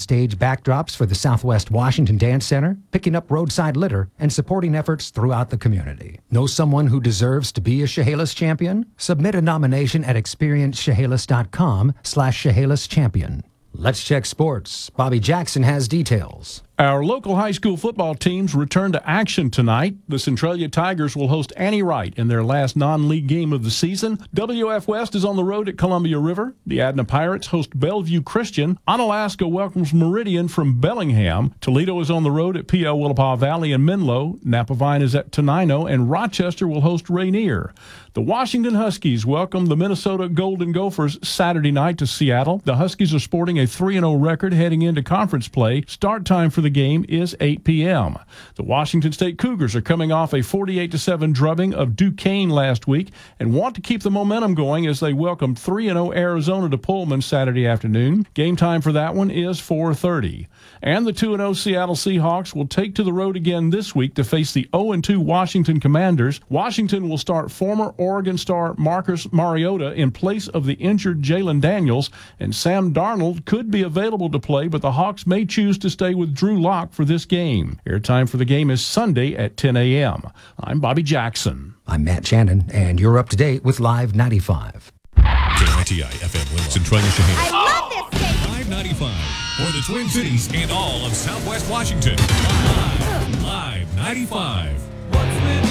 stage backdrops for the Southwest Washington Dance Center, picking up roadside litter, and supporting efforts throughout the community. Know someone who deserves to be a Chehalis champion? Submit a nomination at experiencechehalis.com/ChehalisChampion. Let's check sports. Bobby Jackson has details. Our local high school football teams return to action tonight. The Centralia Tigers will host Annie Wright in their last non-league game of the season. WF West is on the road at Columbia River. The Adna Pirates host Bellevue Christian. Onalaska welcomes Meridian from Bellingham. Toledo is on the road at P.L. Willapa Valley and Menlo. Napavine is at Tenino, and Rochester will host Rainier. The Washington Huskies welcome the Minnesota Golden Gophers Saturday night to Seattle. The Huskies are sporting a 3-0 record heading into conference play. Start time for the game is 8 p.m. The Washington State Cougars are coming off a 48-7 drubbing of Duquesne last week and want to keep the momentum going as they welcome 3-0 Arizona to Pullman Saturday afternoon. Game time for that one is 4:30. And the 2-0 Seattle Seahawks will take to the road again this week to face the 0-2 Washington Commanders. Washington will start former Oregon star Marcus Mariota in place of the injured Jalen Daniels, and Sam Darnold could be available to play, but the Hawks may choose to stay with Drew Lock for this game. Airtime for the game is Sunday at 10 a.m. I'm Bobby Jackson. I'm Matt Shannon, and you're up to date with Live 95. KITI FM Winlow, Centralia Chehalis. I love this station. Live 95 for the Twin Cities and all of Southwest Washington. Live 95.